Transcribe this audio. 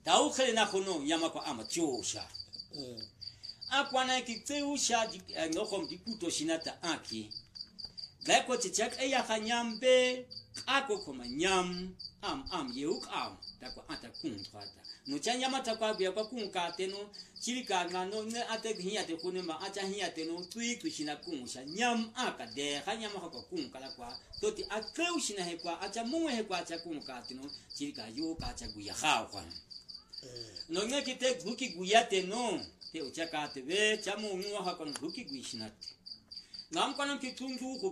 Tau khele na khono yama kwa amachosha. Akwana kitseusha ngokom dikuto shinata aki. Leko chichak eya khanyambe ako koma nyam yeuk takwa ata kunkwata. No chanyama takwa bia kwa kunkate no chirika ngano ne ate hiya te kunema acha hiya te no tui kushina kunsha nyam aka de khanyama kwa kunkala kwa toti akreushina he kwa acha mungwe he kwa acha kunkate no chirika yo ka acha guya khawa. No ngekite guki guyate no te uchaka te ve chamu ngwa hakon guki guishinate. Ngam kana kitungu